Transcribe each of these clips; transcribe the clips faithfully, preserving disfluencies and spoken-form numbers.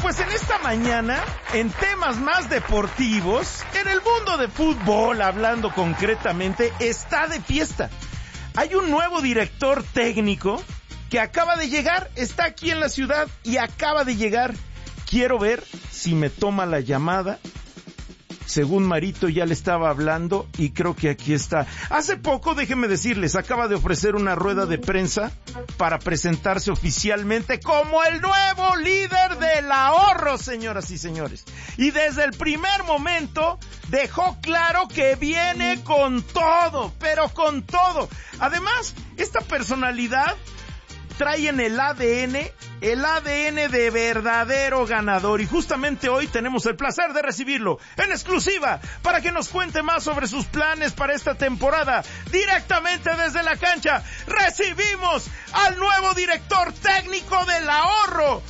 pues en esta mañana, en temas más deportivos, en el mundo de fútbol, hablando concretamente, está de fiesta. Hay un nuevo director técnico que acaba de llegar, está aquí en la ciudad y acaba de llegar. Quiero ver si me toma la llamada. Según Marito ya le estaba hablando y creo que aquí está. Hace poco, déjenme decirles, acaba de ofrecer una rueda de prensa para presentarse oficialmente como el nuevo líder del ahorro, señoras y señores. Y desde el primer momento dejó claro que viene con todo, pero con todo. Además, esta personalidad trae en el A D N, el A D N de verdadero ganador. Y justamente hoy tenemos el placer de recibirlo en exclusiva para que nos cuente más sobre sus planes para esta temporada. Directamente desde la cancha, recibimos al nuevo director técnico del ahorro,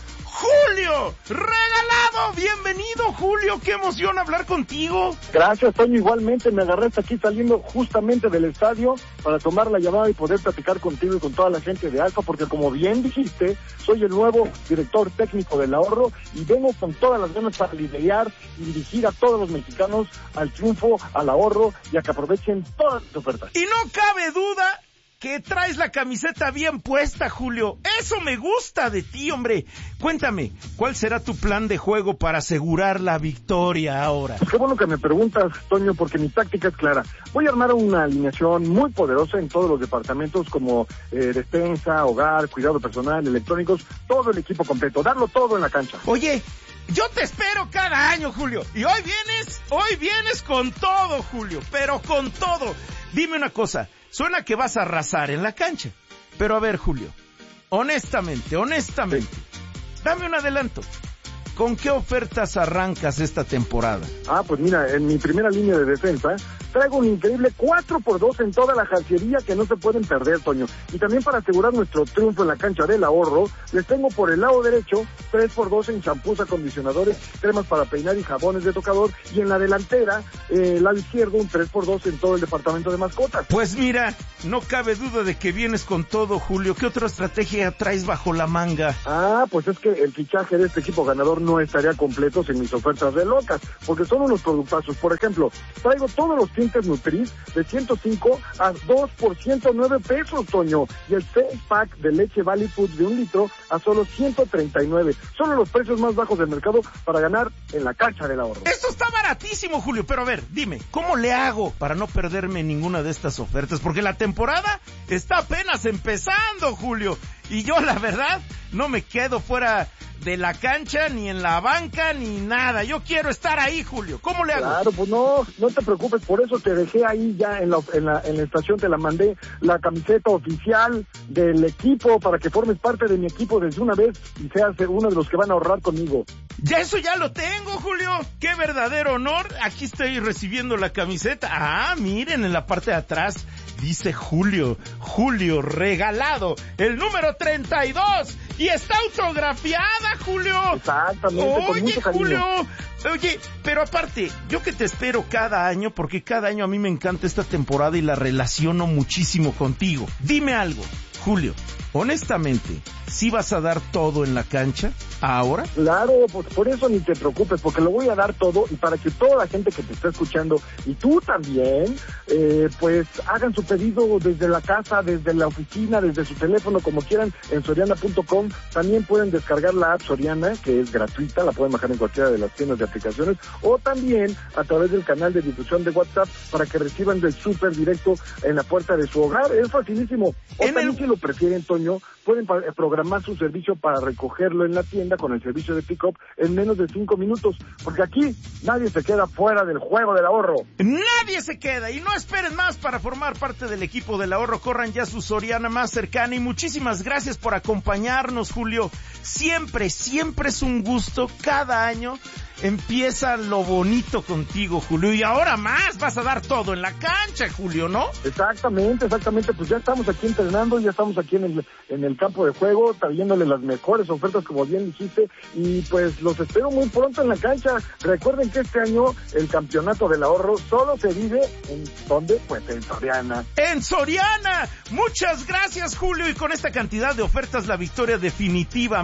Julio Regalado. Bienvenido, Julio, qué emoción hablar contigo. Gracias, Toño, igualmente me agarré hasta aquí saliendo justamente del estadio para tomar la llamada y poder platicar contigo y con toda la gente de Alfa, porque como bien dijiste, soy el nuevo director técnico del ahorro y vengo con todas las ganas para liderar y dirigir a todos los mexicanos al triunfo, al ahorro y a que aprovechen todas las ofertas. Y no cabe duda que traes la camiseta bien puesta, Julio. Eso me gusta de ti, hombre. Cuéntame, ¿cuál será tu plan de juego para asegurar la victoria ahora? Pues qué bueno que me preguntas, Toño, porque mi táctica es clara. Voy a armar una alineación muy poderosa en todos los departamentos como eh, despensa, hogar, cuidado personal, electrónicos, todo el equipo completo, darlo todo en la cancha. Oye, yo te espero cada año, Julio. Y hoy vienes, hoy vienes con todo, Julio, pero con todo. Dime una cosa. Suena que vas a arrasar en la cancha. Pero a ver, Julio, honestamente, honestamente, dame un adelanto. ¿Con qué ofertas arrancas esta temporada? Ah, pues mira, en mi primera línea de defensa traigo un increíble cuatro por dos en toda la jarciería que no se pueden perder, Toño. Y también para asegurar nuestro triunfo en la cancha del ahorro, les tengo por el lado derecho tres por dos en champús, acondicionadores, cremas para peinar y jabones de tocador. Y en la delantera, eh, el lado izquierdo, un tres por dos en todo el departamento de mascotas. Pues mira, no cabe duda de que vienes con todo, Julio. ¿Qué otra estrategia traes bajo la manga? Ah, pues es que el fichaje de este equipo ganador no estaría completo sin mis ofertas de locas, porque son unos productazos. Por ejemplo, traigo todos los tintes Nutris de ciento cinco a dos por ciento nueve pesos, Toño, y el seis pack de leche Valley Foods de un litro a solo ciento treinta y nueve. Son los precios más bajos del mercado para ganar en la cancha del ahorro. Esto está baratísimo, Julio, pero a ver, dime, ¿cómo le hago para no perderme ninguna de estas ofertas? Porque la temporada está apenas empezando, Julio, y yo la verdad no me quedo fuera de la cancha, ni en la banca, ni nada. Yo quiero estar ahí, Julio. ¿Cómo le hago? Claro, pues no, no te preocupes, por eso te dejé ahí ya en la, en la, en la estación, te la mandé, la camiseta oficial del equipo para que formes parte de mi equipo desde una vez y seas uno de los que van a ahorrar conmigo. Ya eso ya lo tengo, Julio. ¡Qué verdadero honor! Aquí estoy recibiendo la camiseta. Ah, miren, en la parte de atrás dice Julio, Julio Regalado, el número treinta y dos, y está autografiada, Julio. Exactamente, Oye, con mucho cariño. Julio, oye, pero aparte, yo que te espero cada año, porque cada año a mí me encanta esta temporada y la relaciono muchísimo contigo. Dime algo, Julio, honestamente, ¿sí vas a dar todo en la cancha ahora? Claro, pues por eso ni te preocupes, porque lo voy a dar todo y para que toda la gente que te está escuchando y tú también, eh, pues hagan su pedido desde la casa, desde la oficina, desde su teléfono, como quieran, en soriana punto com. También pueden descargar la app Soriana, que es gratuita, la pueden bajar en cualquiera de las tiendas de aplicaciones, o también a través del canal de difusión de WhatsApp para que reciban del súper directo en la puerta de su hogar. Es facilísimo. O en también el... si lo prefieren, Toño, pueden programar su servicio para recogerlo en la tienda con el servicio de pick-up en menos de cinco minutos, porque aquí nadie se queda fuera del juego del ahorro. Nadie se queda, y no esperen más para formar parte del equipo del ahorro. Corran ya su Soriana más cercana, y muchísimas gracias por acompañarnos, Julio. Siempre, siempre es un gusto. Cada año empieza lo bonito contigo, Julio, y ahora más vas a dar todo en la cancha, Julio, ¿no? Exactamente, exactamente, pues ya estamos aquí entrenando, ya estamos aquí en el, en el campo de juego, trayéndole las mejores ofertas, como bien dijiste, y pues los espero muy pronto en la cancha. Recuerden que este año el campeonato del ahorro solo se vive en ¿dónde? Pues en Soriana. ¡En Soriana! Muchas gracias, Julio, y con esta cantidad de ofertas la victoria definitivamente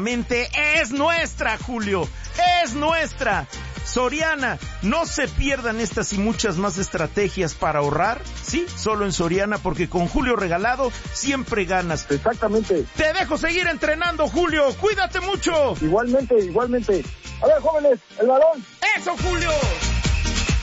próximamente es nuestra, Julio, es nuestra. Soriana, no se pierdan estas y muchas más estrategias para ahorrar, sí, solo en Soriana, porque con Julio Regalado siempre ganas. Exactamente. Te dejo seguir entrenando, Julio, cuídate mucho. Igualmente, igualmente. A ver, jóvenes, el balón. ¡Eso, Julio!